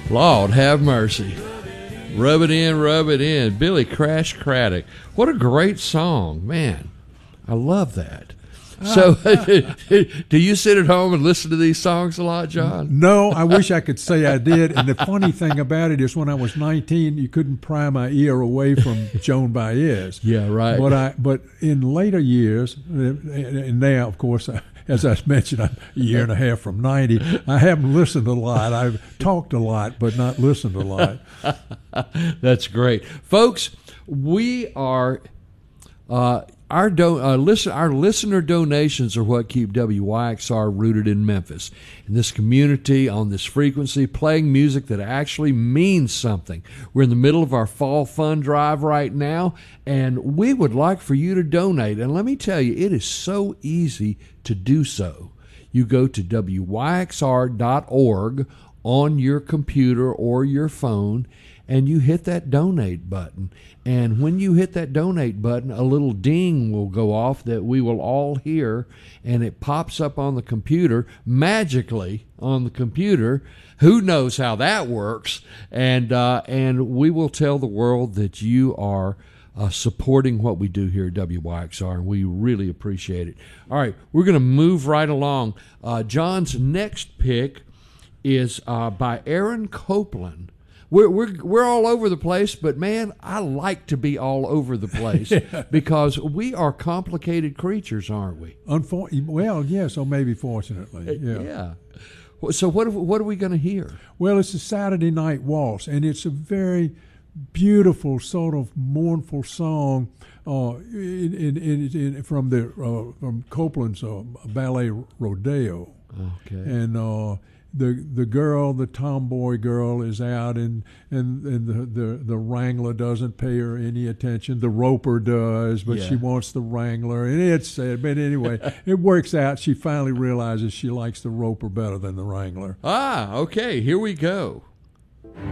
Lord have mercy. Rub it in, rub it in. Billy Crash Craddock. What a great song, man. I love that. So, do you sit at home and listen to these songs a lot, John? No, I wish I could say I did. And the funny thing about it is when I was 19, you couldn't pry my ear away from Joan Baez. Yeah, right. But in later years, and now, of course, as I mentioned, I'm a year and a half from 90. I haven't listened a lot. I've talked a lot, but not listened a lot. That's great. Folks, we are... Our listener donations are what keep WYXR rooted in Memphis, in this community, on this frequency, playing music that actually means something. We're in the middle of our fall fund drive right now, and we would like for you to donate. And let me tell you, it is so easy to do so. You go to WYXR.org on your computer or your phone, and you hit that donate button. And when you hit that donate button, a little ding will go off that we will all hear, and it pops up on the computer, magically on the computer. Who knows how that works? And we will tell the world that you are supporting what we do here at WYXR, and we really appreciate it. All right, we're going to move right along. John's next pick is by Aaron Copland. We're all over the place, but man, I like to be all over the place because we are complicated creatures, aren't we? Well, yes, or maybe fortunately. Yeah. So what are we going to hear? Well, it's a Saturday Night Waltz, and it's a very beautiful, sort of mournful song from Copland's ballet Rodeo. Okay. And the girl, the tomboy girl, is out, and the wrangler doesn't pay her any attention. The roper does, but she wants the wrangler, and it's sad. But anyway, it works out. She finally realizes she likes the roper better than the wrangler. Okay, here we go.